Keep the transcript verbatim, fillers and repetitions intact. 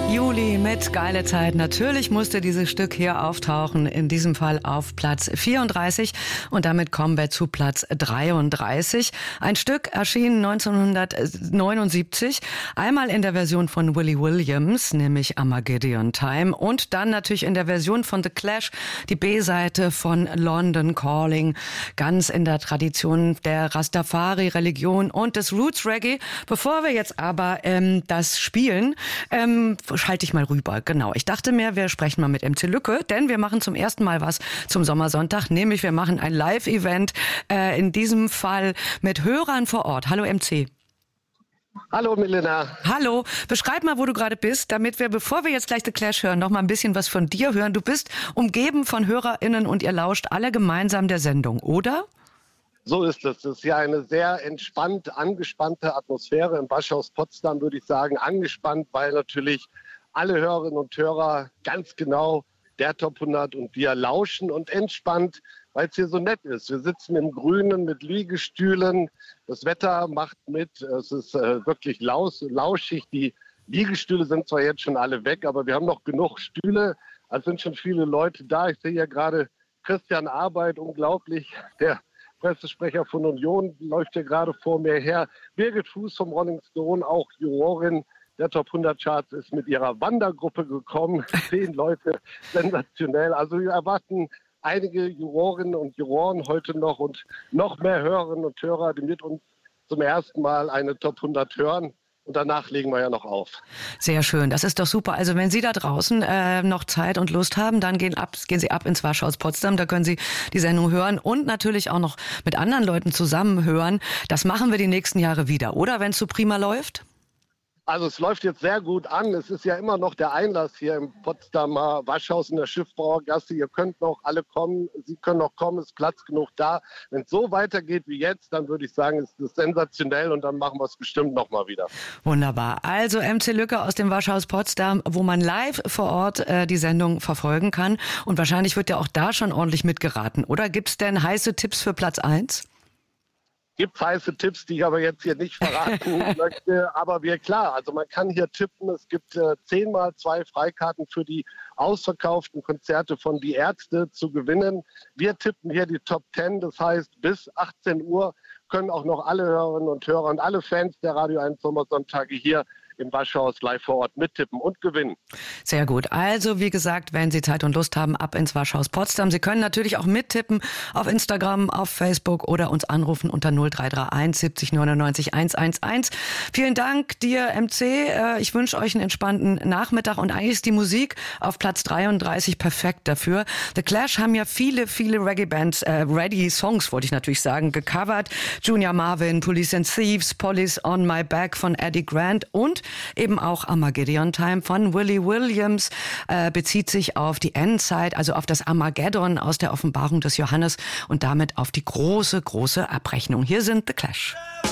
Juli mit Geile Zeit. Natürlich musste dieses Stück hier auftauchen, in diesem Fall auf Platz vierunddreißig. Und damit kommen wir zu Platz dreiunddreißig. Ein Stück erschien neunzehnhundertneunundsiebzig, einmal in der Version von Willie Williams, nämlich Armageddon Time, und dann natürlich in der Version von The Clash, die B-Seite von London Calling, ganz in der Tradition der Rastafari-Religion und des Roots Reggae. Bevor wir jetzt aber ähm, das spielen, ähm, schalte ich mal rüber. Genau. Ich dachte mir, wir sprechen mal mit M C Lücke, denn wir machen zum ersten Mal was zum Sommersonntag, nämlich wir machen ein Live-Event, äh, in diesem Fall mit Hörern vor Ort. Hallo M C. Hallo Milena. Hallo. Beschreib mal, wo du gerade bist, damit wir, bevor wir jetzt gleich The Clash hören, noch mal ein bisschen was von dir hören. Du bist umgeben von HörerInnen und ihr lauscht alle gemeinsam der Sendung, oder? So ist es. Es ist ja eine sehr entspannt, angespannte Atmosphäre im Waschhaus Potsdam, würde ich sagen. Angespannt, weil natürlich alle Hörerinnen und Hörer ganz genau der Top hundert und wir lauschen, und entspannt, weil es hier so nett ist. Wir sitzen im Grünen mit Liegestühlen. Das Wetter macht mit. Es ist äh, wirklich laus, lauschig. Die Liegestühle sind zwar jetzt schon alle weg, aber wir haben noch genug Stühle. Es sind schon viele Leute da. Ich sehe ja gerade Christian Arbeit, unglaublich. Der Pressesprecher von Union läuft hier gerade vor mir her. Birgit Fuß vom Rolling Stone, auch Jurorin der Top hundert Charts, ist mit ihrer Wandergruppe gekommen. Zehn Leute, sensationell. Also wir erwarten einige Jurorinnen und Juroren heute noch und noch mehr Hörerinnen und Hörer, die mit uns zum ersten Mal eine Top hundert hören. Und danach legen wir ja noch auf. Sehr schön, das ist doch super. Also wenn Sie da draußen äh, noch Zeit und Lust haben, dann gehen, ab, gehen Sie ab ins Waschhaus Potsdam. Da können Sie die Sendung hören und natürlich auch noch mit anderen Leuten zusammen hören. Das machen wir die nächsten Jahre wieder, oder? Wenn es so prima läuft? Also es läuft jetzt sehr gut an. Es ist ja immer noch der Einlass hier im Potsdamer Waschhaus in der Schiffbrauergasse. Ihr könnt noch alle kommen. Sie können noch kommen. Es ist Platz genug da. Wenn es so weitergeht wie jetzt, dann würde ich sagen, ist es sensationell, und dann machen wir es bestimmt noch mal wieder. Wunderbar. Also M C Lücke aus dem Waschhaus Potsdam, wo man live vor Ort äh, die Sendung verfolgen kann. Und wahrscheinlich wird ja auch da schon ordentlich mitgeraten. Oder gibt es denn heiße Tipps für Platz eins? Gibt heiße Tipps, die ich aber jetzt hier nicht verraten möchte. Aber wir, klar, also man kann hier tippen. Es gibt äh, zehnmal zwei Freikarten für die ausverkauften Konzerte von Die Ärzte zu gewinnen. Wir tippen hier die Top zehn. Das heißt, bis achtzehn Uhr können auch noch alle Hörerinnen und Hörer und alle Fans der Radio eins Sommersonntage hier im Waschhaus live vor Ort mittippen und gewinnen. Sehr gut. Also wie gesagt, wenn Sie Zeit und Lust haben, ab ins Waschhaus Potsdam. Sie können natürlich auch mittippen auf Instagram, auf Facebook oder uns anrufen unter null drei drei eins siebzig neunundneunzig hundertelf. Vielen Dank dir, M C. Ich wünsche euch einen entspannten Nachmittag, und eigentlich ist die Musik auf Platz dreiunddreißig perfekt dafür. The Clash haben ja viele, viele Reggae-Bands, äh, Reggae-Songs, wollte ich natürlich sagen, gecovert. Junior Marvin, Police and Thieves, Police on My Back von Eddie Grant und eben auch Armageddon Time von Willie Williams, äh, bezieht sich auf die Endzeit, also auf das Armageddon aus der Offenbarung des Johannes und damit auf die große, große Abrechnung. Hier sind The Clash.